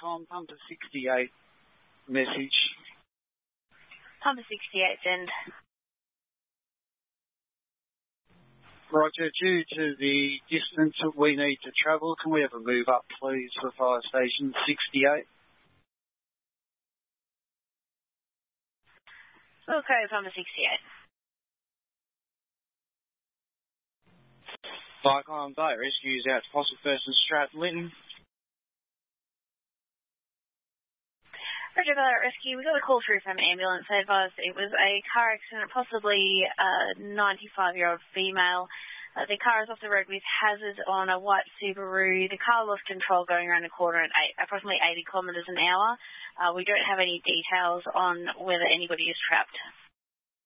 Vicom, Pumper 68 message. Pumper 68, send. Roger, due to the distance that we need to travel, can we have a move up, please, for Fire Station 68? Okay, Pumper 68. Vicom, Bay Rescues out to Fossil First and Stratton. Roger, Ballarat Rescue. We got a call through from ambulance. They advised it was a car accident, possibly a 95-year-old female. The car is off the road with hazards on a white Subaru. The car lost control going around the corner at approximately 80 kilometres an hour. We don't have any details on whether anybody is trapped.